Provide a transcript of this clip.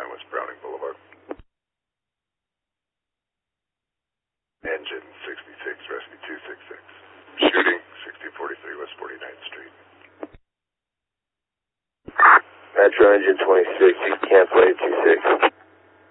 West Browning Boulevard. Engine 66, Rescue 266. Shooting 1643 West 49th Street. Metro Engine 26, cancel 826.